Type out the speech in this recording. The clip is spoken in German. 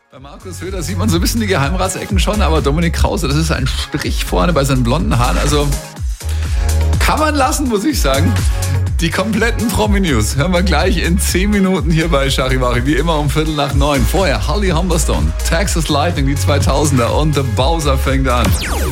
Bei Markus Söder sieht man so ein bisschen die Geheimratsecken schon, aber Dominik Krause, das ist ein Strich vorne bei seinen blonden Haaren. Also kann man lassen, muss ich sagen. Die kompletten Promi-News hören wir gleich in 10 Minuten hier bei Charivari, wie immer um 8:45. Vorher Holly Humberstone, Texas Lightning, die 2000er und The Bowser fängt an.